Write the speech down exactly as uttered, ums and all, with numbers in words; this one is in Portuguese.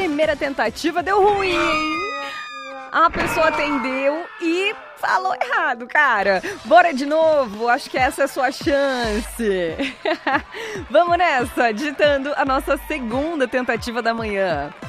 primeira tentativa deu ruim, hein? A pessoa atendeu e falou errado, cara. Bora de novo, acho que essa é a sua chance. Vamos nessa, digitando a nossa segunda tentativa da manhã.